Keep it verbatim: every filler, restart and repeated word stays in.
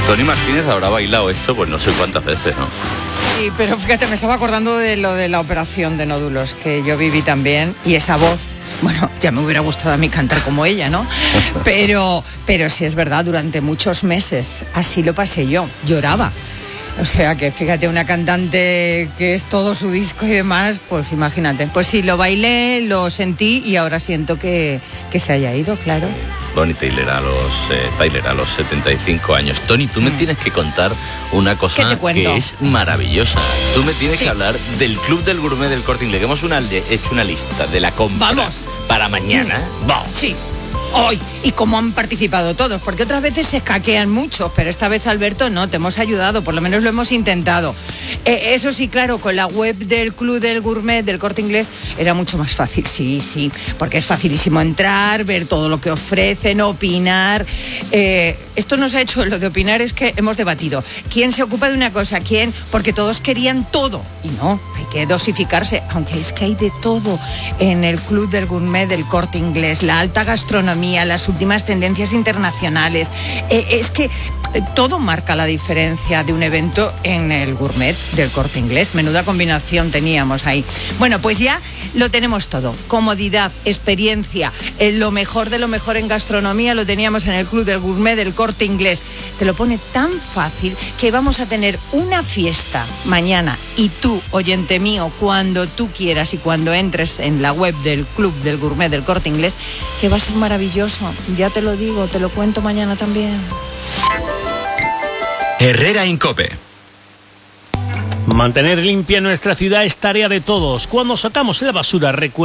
Tony Martínez habrá bailado esto pues no sé cuántas veces, ¿no? Sí, pero fíjate, me estaba acordando de lo de la operación de nódulos, que yo viví también, y esa voz, bueno, ya me hubiera gustado a mí cantar como ella, ¿no? Pero, pero sí es verdad, durante muchos meses así lo pasé yo, lloraba. O sea que fíjate, una cantante que es todo su disco y demás, pues imagínate. Pues sí, lo bailé, lo sentí y ahora siento que, que se haya ido, claro. Bonnie Tyler a los eh, Tyler a los setenta y cinco años. Tony, tú me mm. tienes que contar una cosa que es maravillosa. Tú me tienes sí. que hablar del Club del Gourmet del Corte Inglés. Hemos una, hecho una lista de la compra Vamos. para mañana. Mm. Vamos. Sí. Hoy, y cómo han participado todos, porque otras veces se escaquean mucho, pero esta vez, Alberto, no, te hemos ayudado, por lo menos lo hemos intentado. Eh, eso sí, claro, con la web del Club del Gourmet del Corte Inglés era mucho más fácil, sí, sí, porque es facilísimo entrar, ver todo lo que ofrecen, opinar. Eh, esto nos ha hecho, lo de opinar es que hemos debatido. ¿Quién se ocupa de una cosa? ¿Quién? Porque todos querían todo, y no, hay que dosificarse, aunque es que hay de todo en el Club del Gourmet del Corte Inglés, la alta gastronomía, las últimas tendencias internacionales. Eh, es que eh, todo marca la diferencia de un evento en el Gourmet del Corte Inglés. Menuda combinación teníamos ahí. Bueno, pues ya lo tenemos todo. Comodidad, experiencia, eh, lo mejor de lo mejor en gastronomía lo teníamos en el Club del Gourmet del Corte Inglés. Te lo pone tan fácil que vamos a tener una fiesta mañana y tú, oyente mío, cuando tú quieras y cuando entres en la web del Club del Gourmet del Corte Inglés, que va a ser maravilloso. Ya te lo digo, te lo cuento mañana también. Herrera Incope. Mantener limpia nuestra ciudad es tarea de todos. Cuando sacamos la basura, recuerda